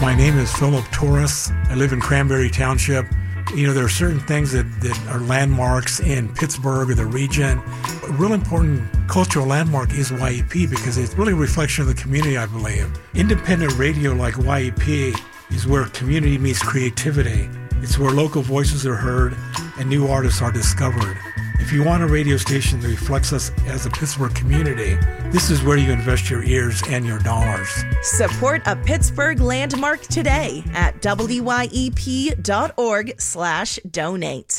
My name is Philip Torres. I live in Cranberry Township. You know, there are certain things that are landmarks in Pittsburgh or the region. A real important cultural landmark is YEP because it's really a reflection of the community, I believe. Independent radio like YEP is where community meets creativity. It's where local voices are heard and new artists are discovered. If you want a radio station that reflects us as a Pittsburgh community, this is where you invest your ears and your dollars. Support a Pittsburgh landmark today at wyep.org/donate.